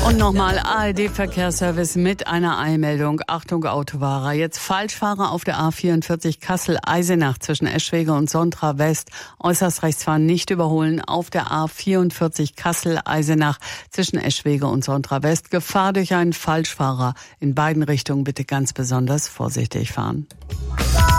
Und nochmal ARD-Verkehrsservice mit einer Eilmeldung. Achtung Autofahrer. Jetzt Falschfahrer auf der A44 Kassel-Eisenach zwischen Eschwege und Sontra West. Äußerst rechts fahren, nicht überholen. Auf der A44 Kassel-Eisenach zwischen Eschwege und Sontra West. Gefahr durch einen Falschfahrer. In beiden Richtungen bitte ganz besonders vorsichtig fahren.